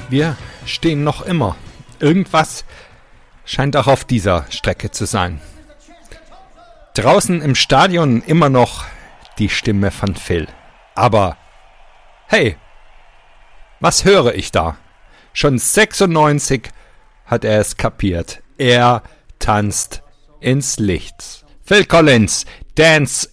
Wir stehen noch immer. Irgendwas scheint auch auf dieser Strecke zu sein. Draußen im Stadion immer noch die Stimme von Phil. Aber, hey, was höre ich da? Schon 96 hat er es kapiert. Er tanzt ins Licht. Phil Collins, Dance